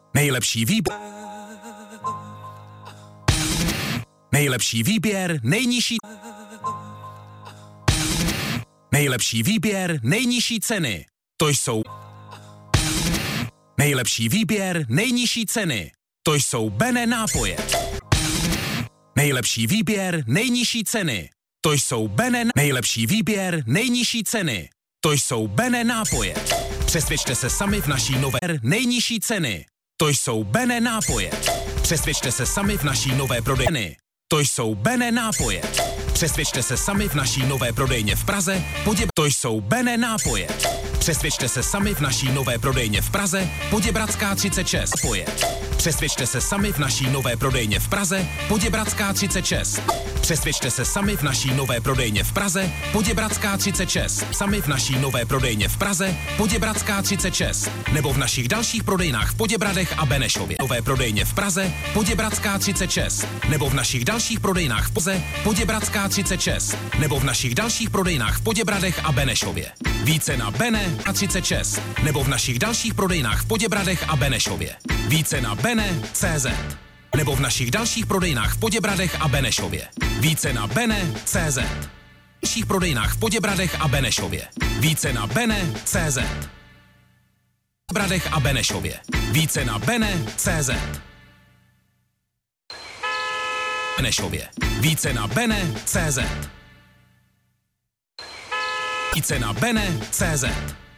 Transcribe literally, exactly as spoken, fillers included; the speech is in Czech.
Nejlepší výběr. Nejlepší výběr, nejnižší. Nejlepší výběr, nejnižší ceny. To jsou. Nejlepší výběr, nejnižší ceny. To jsou Bene nápoje. Nejlepší výběr, nejnižší ceny. To jsou Bene. Nejlepší výběr, nejnižší ceny. To jsou Bene nápoje. Přesvědčte se sami v naší nové nejnižší ceny. To jsou Bene nápoje. Přesvědčte se sami v naší nové prodejny. To jsou Bene nápoje. Přesvědčte se sami v naší nové prodejně v Praze. Podě... To jsou Bene nápoje. Přesvědčte se sami v naší nové prodejně v Praze. Poděbradská třicet šest. Nápoje. Přesvědčte se sami v naší nové prodejně v Praze. Poděbradská třicet šest. Přesvědčte se sami v naší nové prodejně v Praze. Poděbradská třicet šest. Sami v naší nové prodejně v Praze. Poděbradská třicet šest. Nebo v našich dalších prodejnách v Poděbradech a Benešově. Nové prodejně v Praze. Poděbradská třicet šest. Nebo v našich dalších prodejnách v Praze. Poděbradská třicet šest. Nebo v našich dalších prodejnách v Poděbradech a Benešově. Více na Bene a třicet šest. Nebo v našich dalších prodejnách v Poděbradech a Benešově. Více na Bene tečka cé zet. Nebo v našich dalších prodejnách v Poděbradech a Benešově. Více na Bene tečka cé zet. V dalších prodejnách v Poděbradech a Benešově. Více na Bene tečka cé zet. V Poděbradech a Benešově. Více na Bene tečka cé zet. Benešově. Více na Bene tečka cé zet. Více na Bene tečka cé zet.